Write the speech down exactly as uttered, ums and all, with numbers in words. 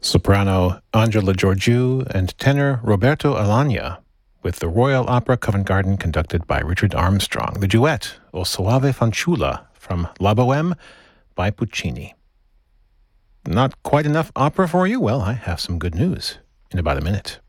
Soprano Angela Georgiou and tenor Roberto Alagna, with the Royal Opera Covent Garden conducted by Richard Armstrong. The duet, O Soave Fanciulla, from La Boheme by Puccini. Not quite enough opera for you? Well, I have some good news in about a minute.